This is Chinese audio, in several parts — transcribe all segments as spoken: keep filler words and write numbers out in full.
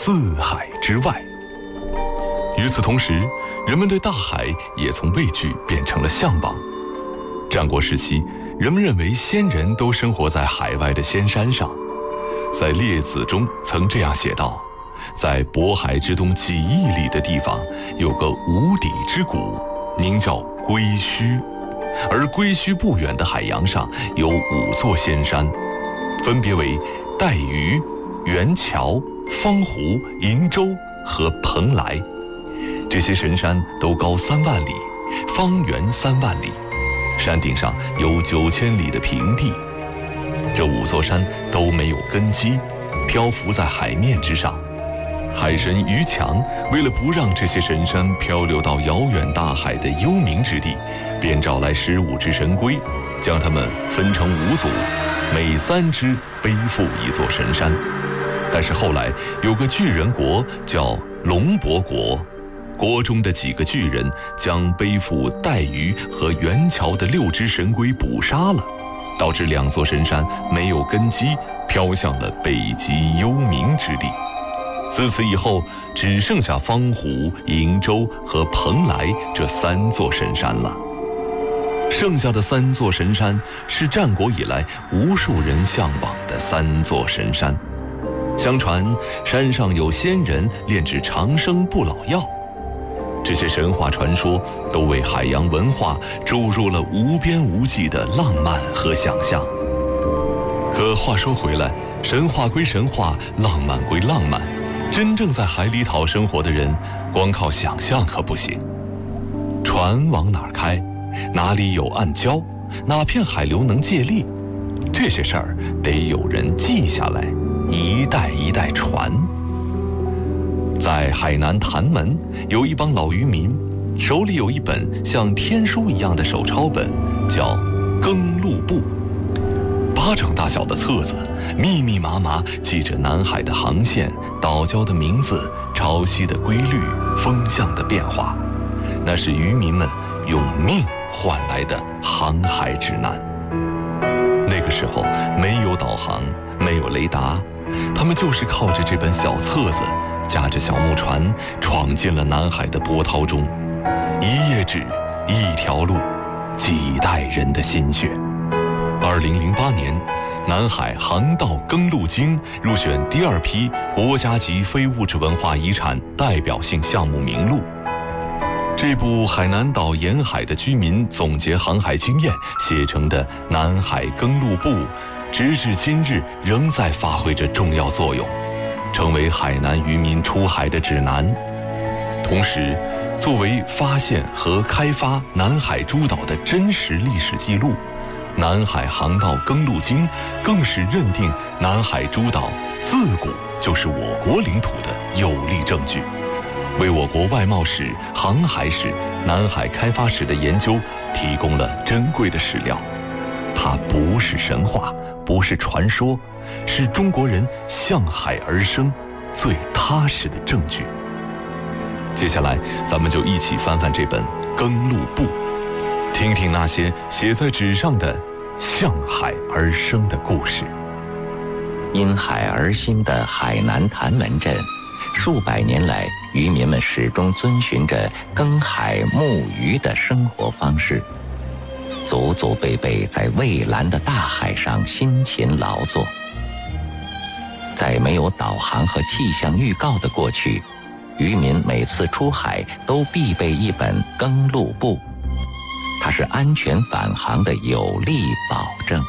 四海之外。与此同时，人们对大海也从畏惧变成了向往。战国时期，人们认为先人都生活在海外的仙山上。在《列子》中曾这样写道：在渤海之东几亿里的地方，有个无底之谷，名叫归墟。而归墟不远的海洋上有五座仙山，分别为带鱼、元桥、方湖、瀛洲和蓬莱。这些神山都高三万里，方圆三万里，山顶上有九千里的平地。这五座山都没有根基，漂浮在海面之上。海神于强为了不让这些神山漂流到遥远大海的幽冥之地，便找来十五只神龟，将它们分成五组，每三只背负一座神山。但是后来有个巨人国叫龙伯国，国中的几个巨人将背负带鱼和元桥的六只神龟捕杀了，导致两座神山没有根基，飘向了北极幽冥之地。自此以后，只剩下方湖、瀛洲和蓬莱这三座神山了。剩下的三座神山是战国以来无数人向往的三座神山。相传山上有仙人炼制长生不老药，这些神话传说都为海洋文化注入了无边无际的浪漫和想象。可话说回来，神话归神话，浪漫归浪漫，真正在海里讨生活的人，光靠想象可不行。船往哪儿开？哪里有暗礁？哪片海流能借力？这些事儿得有人记下来，一代一代传。在海南潭门有一帮老渔民，手里有一本像天书一样的手抄本，叫《耕路簿》。巴掌大小的册子，密密麻麻记着南海的航线、岛礁的名字、潮汐的规律、风向的变化。那是渔民们用命换来的航海指南。那个时候没有导航，没有雷达，他们就是靠着这本小册子，驾着小木船闯进了南海的波涛中。一页纸，一条路，几代人的心血。二零零八年，南海航道耕路经入选第二批国家级非物质文化遗产代表性项目名录。这部海南岛沿海的居民总结航海经验写成的《南海耕路簿》，直至今日仍在发挥着重要作用，成为海南渔民出海的指南。同时，作为发现和开发南海诸岛的真实历史记录，南海航道耕路经更是认定南海诸岛自古就是我国领土的有力证据，为我国外贸史、航海史、南海开发史的研究提供了珍贵的史料。它不是神话，不是传说，是中国人向海而生最踏实的证据。接下来，咱们就一起翻翻这本《耕路簿》，听听那些写在纸上的向海而生的故事。 因海而兴的海南潭门镇，数百年来，渔民们始终遵循着耕海牧渔的生活方式，祖祖辈辈在蔚蓝的大海上辛勤劳作。在没有导航和气象预告的过去，渔民每次出海都必备一本耕路簿，它是安全返航的有力保证。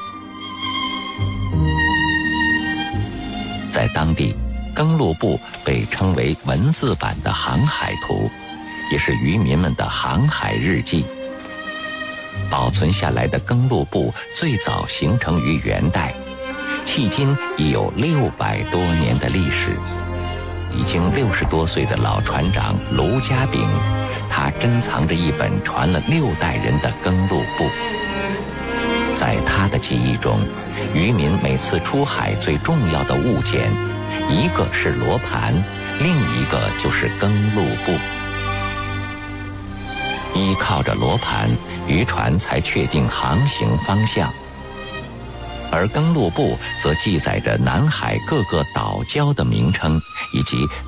在当地，耕路簿被称为文字版的航海图，也是渔民们的航海日记。保存下来的耕路簿最早形成于元代，迄今已有六百多年的历史。已经六十多岁的老船长卢家炳，他珍藏着一本传了六代人的耕路簿。在他的记忆中，渔民每次出海最重要的物件，一个是罗盘，另一个就是耕路簿。依靠着罗盘，渔船才确定航行方向，而耕路簿则记载着南海各个岛礁的名称以及